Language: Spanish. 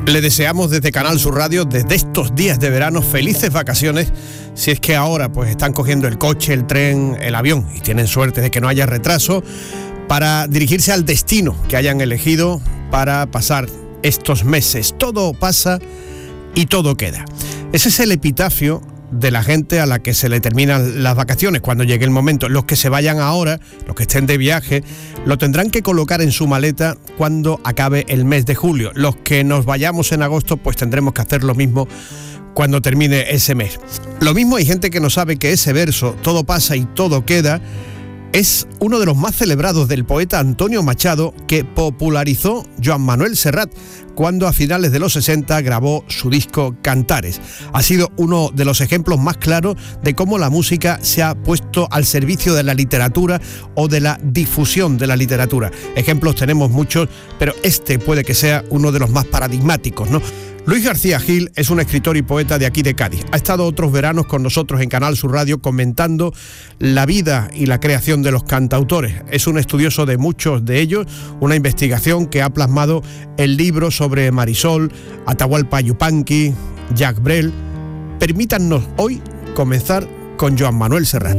Le deseamos desde Canal Sur Radio, desde estos días de verano, felices vacaciones, si es que ahora pues están cogiendo el coche, el tren, el avión y tienen suerte de que no haya retraso para dirigirse al destino que hayan elegido para pasar estos meses. Todo pasa y todo queda. Ese es el epitafio de la gente a la que se le terminan las vacaciones cuando llegue el momento. Los que se vayan ahora, los que estén de viaje, lo tendrán que colocar en su maleta cuando acabe el mes de julio. Los que nos vayamos en agosto, pues tendremos que hacer lo mismo cuando termine ese mes. Lo mismo hay gente que no sabe que ese verso, todo pasa y todo queda, es uno de los más celebrados del poeta Antonio Machado, que popularizó Joan Manuel Serrat cuando a finales de los 60 grabó su disco Cantares. Ha sido uno de los ejemplos más claros de cómo la música se ha puesto al servicio de la literatura o de la difusión de la literatura. Ejemplos tenemos muchos, pero este puede que sea uno de los más paradigmáticos, ¿no? Luis García Gil es un escritor y poeta de aquí de Cádiz. Ha estado otros veranos con nosotros en Canal Sur Radio comentando la vida y la creación de los cantautores. Es un estudioso de muchos de ellos, una investigación que ha plasmado el libro sobre Marisol, Atahualpa Yupanqui, Jacques Brel. Permítannos hoy comenzar con Joan Manuel Serrat.